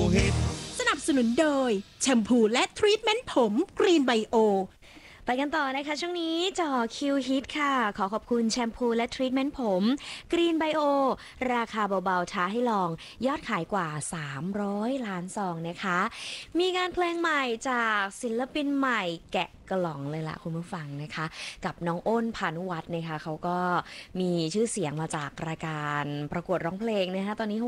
ฮิตสนับสนุนโดยแชมพูและทรีทเมนต์ผมกรีนไบโอไปกันต่อนะคะช่วงนี้จ่อคิวฮิตค่ะขอขอบคุณแชมพูและทรีทเมนต์ผมกรีนไบโอราคาเบาๆท้าให้ลองยอดขายกว่า300 ล้านซองนะคะมีงานเพลงใหม่จากศิลปินใหม่แกะกล่องเลยล่ะคุณผู้ฟังนะคะกับน้องอ้นพานุวัฒน์นะคะเขาก็มีชื่อเสียงมาจากรายการประกวดร้องเพลงนะคะตอนนี้